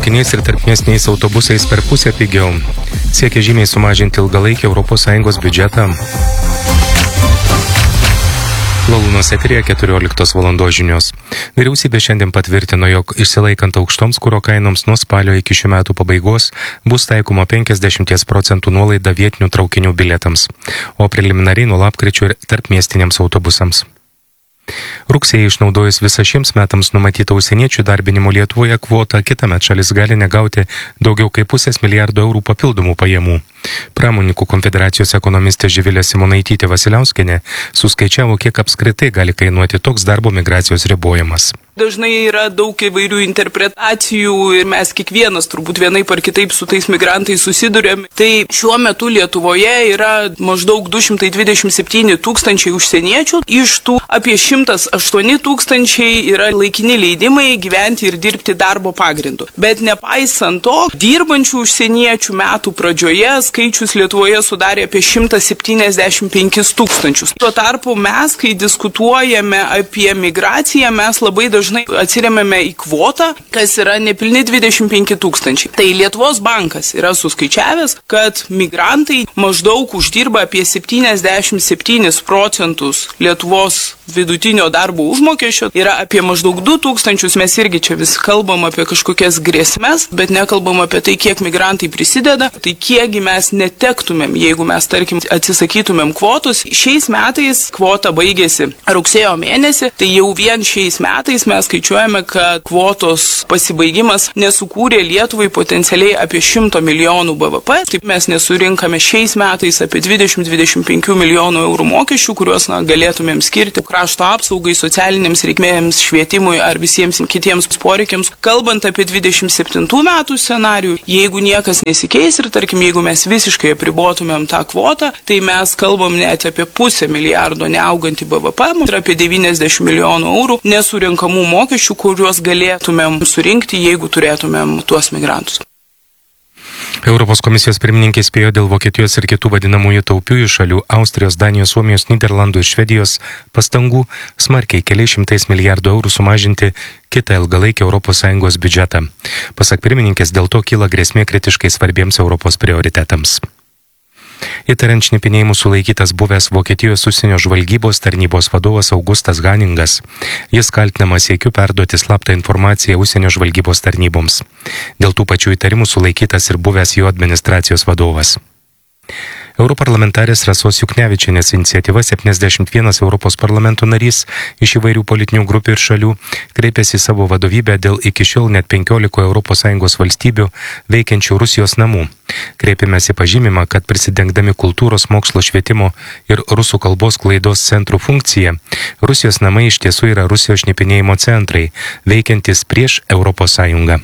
traukiniais ir tarpmiestiniais autobusais per pusę pigiau. Siekia žymiai sumažinti ilgalaikį ES biudžetą. Lalūnos eterėje 14 valandos žinios. Vyriausybė šiandien patvirtino, jog išsilaikant aukštoms kuro kainoms nuo spalio iki šių metų pabaigos bus taikoma 50% nuolaida vietinių traukinių bilietams, o preliminariai nuo lapkričio ir tarpmiestiniams autobusams. Rugsėjį išnaudojus visą šiems metams numatytą užsieniečių darbinimo Lietuvoje kvotą, kitąmet šalis gali negauti daugiau kaip $500 milijardo papildomų pajamų. Pramonininkų konfederacijos ekonomistė Živilė Simonaitytė Vasiliauskienė suskaičiavo, kiek apskritai gali kainuoti toks darbo migracijos ribojimas. Dažnai yra daug įvairių interpretacijų ir mes kiekvienas turbūt vienaip ar kitaip su tais migrantais susidurėm. Tai šiuo metu Lietuvoje yra maždaug 227 tūkstančiai užsieniečių, iš tų apie 108 tūkstančiai yra laikini leidimai gyventi ir dirbti darbo pagrindu. Bet nepaisant to, dirbančių užsieniečių metų pradžioje skaičius Lietuvoje sudarė apie 175 tūkstančius. Tuo tarpu mes, kai diskutuojame apie migraciją, mes labai dažnai atsiremiame į kvotą, kas yra nepilni 25 tūkstančiai. Tai Lietuvos bankas yra suskaičiavęs, kad migrantai maždaug uždirba apie 77% Lietuvos vidutinio darbo užmokesčio, yra apie maždaug 2000, mes irgi čia vis kalbam apie kažkokias grėsmes, bet nekalbam apie tai, kiek migrantai prisideda, tai kiekgi mes netektumėm, jeigu mes, tarkim, atsisakytumėm kvotus. Šiais metais kvota baigėsi rugsėjo mėnesį, tai jau vien šiais metais mes skaičiuojame, kad kvotos pasibaigimas nesukūrė Lietuvai potencialiai apie 100 milijonų BVP, taip mes nesurinkame šiais metais apie 20-25 milijonų eurų mokesčių, kuriuos galėtumėm skirti krašto apsaugai, socialinėms reikmėms, švietimui ar visiems kitiems poreikiams. Kalbant apie 27 metų scenarijų, jeigu niekas nesikeis ir, tarkim, jeigu mes visiškai apribotumėm tą kvotą, tai mes kalbam net apie $500 milijardo neaugantį BVP ir apie 90 milijonų eurų nesurinkamų mokesčių, kuriuos galėtumėm surinkti, jeigu turėtumėm tuos migrantus. Europos komisijos pirmininkė spėjo dėl Vokietijos ir kitų vadinamųjų taupiųjų šalių – Austrijos, Danijos, Suomijos, Nyderlandų ir Švedijos – pastangų smarkiai keliais šimtais milijardų eurų sumažinti kitą ilgalaikį ES biudžetą. Pasak pirmininkės, dėl to kyla grėsmė kritiškai svarbiems Europos prioritetams. Įtariant šnipinėjimu sulaikytas buvęs Vokietijos užsienio žvalgybos tarnybos vadovas Augustas Haningas. Jis kaltinamas siekiu perduoti slaptą informaciją užsienio žvalgybos tarnyboms. Dėl tų pačių įtarimų sulaikytas ir buvęs jo administracijos vadovas. Europarlamentarės Rasos Juknevičienės iniciatyva 71 Europos parlamento narys iš įvairių politinių grupių ir šalių kreipėsi į savo vadovybę dėl iki šiol net 15 ES valstybių veikiančių Rusijos namų. Kreipėmės į pažymimą, kad prisidengdami kultūros, mokslo, švietimo ir rusų kalbos klaidos centrų funkciją, Rusijos namai iš tiesų yra Rusijos šnipinėjimo centrai, veikiantis prieš ES.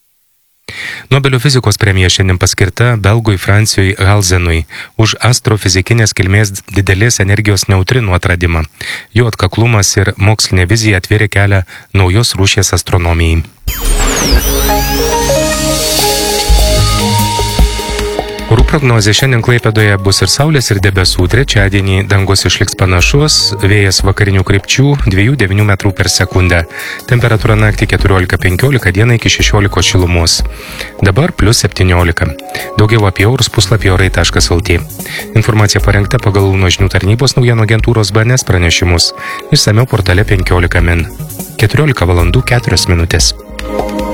Nobelio fizikos premija šiandien paskirta belgui Francijui Halzenui už astrofizikinės kilmės didelės energijos neutrinų atradimą. Jo atkaklumas ir mokslinė vizija atvėrė kelią naujos rūšies astronomijai. Orų prognozė šiandien Klaipėdoje bus ir saulės, ir debesų. Trečiadienį dangus išliks panašus, vėjas vakarinių krypčių 2–9 metrų per sekundę. Temperatūra naktį 14–15, dieną iki 16 šilumos. Dabar +17. Daugiau apie orus puslapyje orai.lt. Informacija parengta pagal Launo žinių tarnybos naujienų agentūros BNS pranešimus. Išsamiau portale 15 min. 14 valandų 4 minutės.